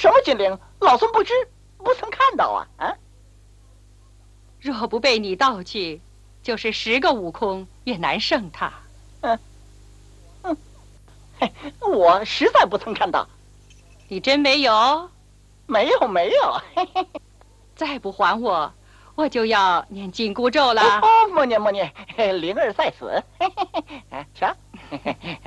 什么金铃？老孙不知，不曾看到啊！啊！ 若不被你盗去，就是10个悟空也难胜他。 我实在不曾看到。 你真没有？ 没有，没有。 再不还我，我就要念紧箍咒了。 莫念，灵儿在此。瞧。